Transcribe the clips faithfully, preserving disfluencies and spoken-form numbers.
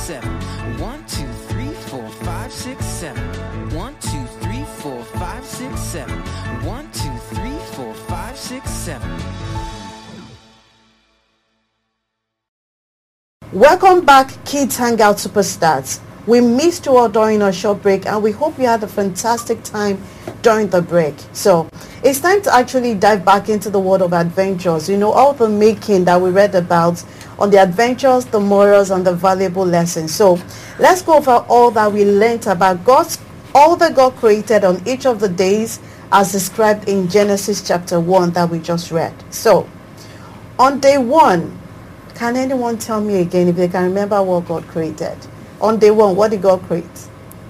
seven. One, two, three, four, five, six, seven. One, two, three, four, five, six, seven. One, two, three, four, five, six, seven. Welcome back, Kids Hangout Superstars. We missed you all during our short break, and we hope you had a fantastic time during the break. So it's time to actually dive back into the world of adventures. You know, all the making that we read about on the adventures, the morals, and the valuable lessons. So let's go over all that we learned about God's, all that God created on each of the days as described in Genesis chapter one that we just read. So on day one, can anyone tell me again if they can remember what God created? On day one, what did God create?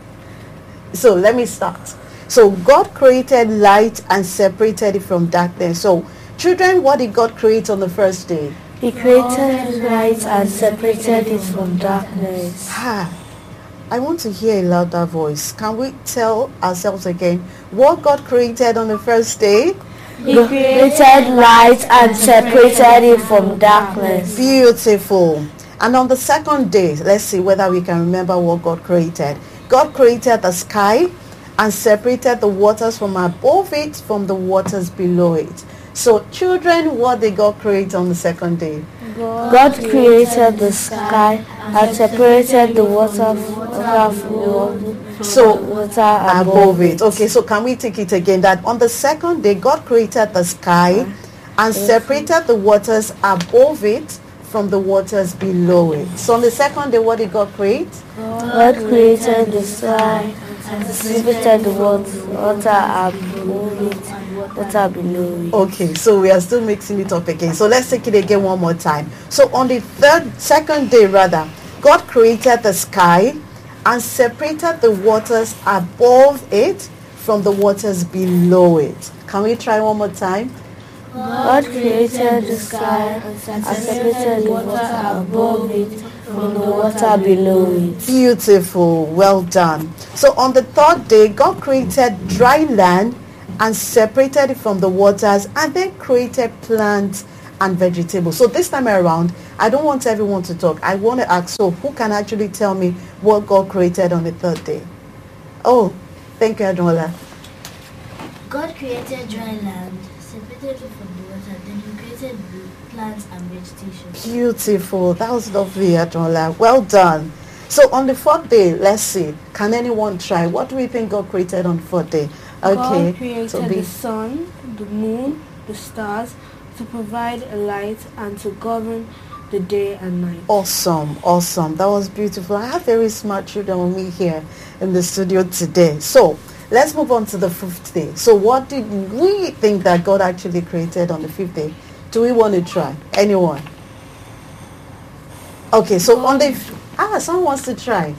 So let me start. So God created light and separated it from darkness. So children, what did God create on the first day? He created light and separated it from darkness. Ah, I want to hear a louder voice. Can we tell ourselves again what God created on the first day? He created light and separated it from darkness. Beautiful. And on the second day, let's see whether we can remember what God created. God created the sky and separated the waters from above it from the waters below it. So children, what did God create on the second day? God created the sky and separated the water from so water above, above it. Okay, so can we take it again? That on the second day, God created the sky and separated the waters above it from the waters below it. So on the second day, what did God create? God created the sky and separated the water, water above it, water below it. Okay, so we are still mixing it up again. So let's take it again one more time. So on the third, second day rather, God created the sky and separated the waters above it from the waters below it. Can we try one more time? God created the sky and separated the water above it from the water below it. Beautiful, well done. So on the third day, God created dry land and separated it from the waters, and then created plants and vegetables. So this time around, I don't want everyone to talk. I want to ask, so who can actually tell me what God created on the third day? Oh, thank you, Adwola. God created dry land, separated it from the water, then he created plants and vegetation. Beautiful. That was lovely, Adwola. Well done. So on the fourth day, let's see. Can anyone try? What do we think God created on the fourth day? Okay. God created so be- the sun, the moon, the stars to provide a light and to govern the day and night. Awesome, awesome. That was beautiful. I have very smart children with me here in the studio today. So let's move on to the fifth day. So what did we think that God actually created on the fifth day? Do we want to try? Anyone? Okay, so on the... Ah, someone wants to try.